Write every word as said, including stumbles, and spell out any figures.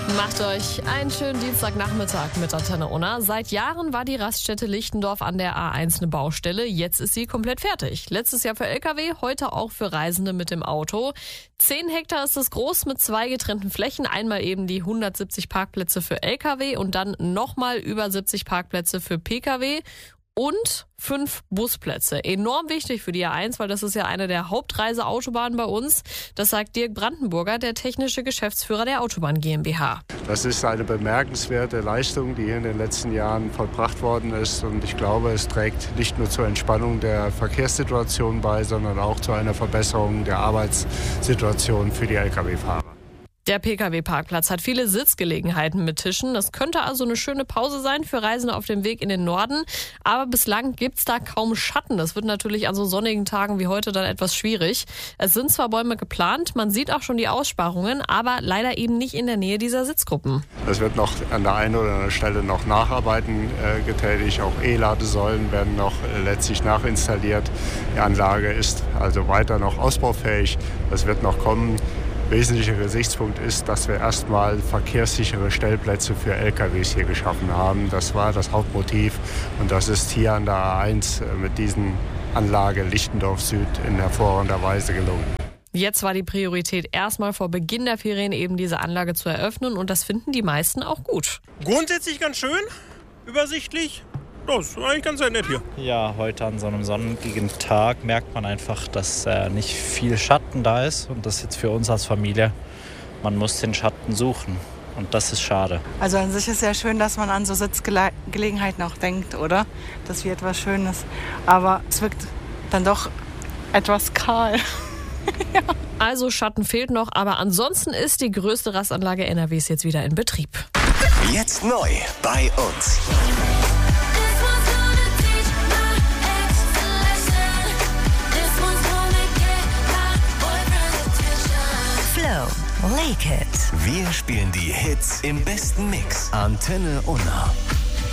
Macht euch einen schönen Dienstagnachmittag mit Antenne Unna. Seit Jahren war die Raststätte Lichtendorf an der A eins eine Baustelle. Jetzt ist sie komplett fertig. Letztes Jahr für L K W, heute auch für Reisende mit dem Auto. Zehn Hektar ist es groß mit zwei getrennten Flächen. Einmal eben die hundertsiebzig Parkplätze für L K W und dann nochmal über siebzig Parkplätze für P K W. Und fünf Busplätze. Enorm wichtig für die A eins, weil das ist ja eine der Hauptreiseautobahnen bei uns. Das sagt Dirk Brandenburger, der technische Geschäftsführer der Autobahn GmbH. Das ist eine bemerkenswerte Leistung, die hier in den letzten Jahren vollbracht worden ist. Und ich glaube, es trägt nicht nur zur Entspannung der Verkehrssituation bei, sondern auch zu einer Verbesserung der Arbeitssituation für die L K W-Fahrer. Der P K W-Parkplatz hat viele Sitzgelegenheiten mit Tischen. Das könnte also eine schöne Pause sein für Reisende auf dem Weg in den Norden. Aber bislang gibt's da kaum Schatten. Das wird natürlich an so sonnigen Tagen wie heute dann etwas schwierig. Es sind zwar Bäume geplant, man sieht auch schon die Aussparungen, aber leider eben nicht in der Nähe dieser Sitzgruppen. Es wird noch an der einen oder anderen Stelle noch Nacharbeiten äh, getätigt. Auch E-Ladesäulen werden noch äh, letztlich nachinstalliert. Die Anlage ist also weiter noch ausbaufähig. Das wird noch kommen. Wesentlicher Gesichtspunkt ist, dass wir erstmal verkehrssichere Stellplätze für L K Ws hier geschaffen haben. Das war das Hauptmotiv und das ist hier an der A eins mit diesen Anlage Lichtendorf Süd in hervorragender Weise gelungen. Jetzt war die Priorität erstmal vor Beginn der Ferien eben diese Anlage zu eröffnen und das finden die meisten auch gut. Grundsätzlich ganz schön, übersichtlich. Das ist eigentlich ganz sehr nett hier. Ja, heute an so einem sonnigen Tag merkt man einfach, dass äh, nicht viel Schatten da ist. Und das jetzt für uns als Familie, man muss den Schatten suchen. Und das ist schade. Also an sich ist ja schön, dass man an so Sitzgelegenheiten auch denkt, oder? Das wie etwas Schönes. Aber es wirkt dann doch etwas kahl. Ja. Also Schatten fehlt noch, aber ansonsten ist die größte Rastanlage N R Ws jetzt wieder in Betrieb. Jetzt neu bei uns. Like It. Wir spielen die Hits im besten Mix. Antenne Unna.